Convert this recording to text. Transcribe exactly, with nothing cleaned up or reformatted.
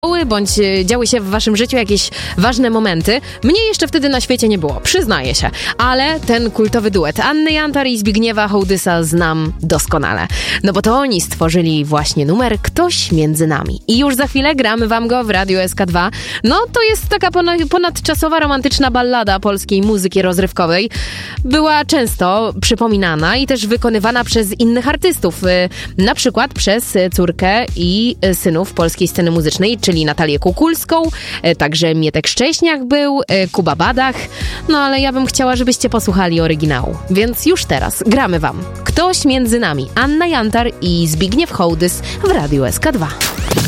bądź działy się w waszym życiu jakieś ważne momenty. Mnie jeszcze wtedy na świecie nie było, przyznaję się. Ale ten kultowy duet Anny Jantar i Zbigniewa Hołdysa znam doskonale. No bo to oni stworzyli właśnie numer Ktoś między nami. I już za chwilę gramy wam go w Radiu S K dwa. No to jest taka ponadczasowa, romantyczna ballada polskiej muzyki rozrywkowej. Była często przypominana i też wykonywana przez innych artystów. Na przykład przez córkę i synów polskiej sceny muzycznej, czyli Natalię Kukulską, także Mietek Szcześniak był, Kuba Badach, no ale ja bym chciała, żebyście posłuchali oryginału. Więc już teraz gramy wam Ktoś między nami, Anna Jantar i Zbigniew Hołdys w Radiu S K dwa.